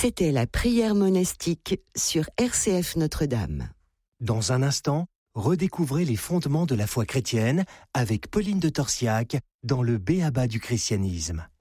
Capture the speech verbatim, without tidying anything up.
C'était la prière monastique sur R C F Notre-Dame. Dans un instant, redécouvrez les fondements de la foi chrétienne avec Pauline de Torsiac dans le B A B A du christianisme.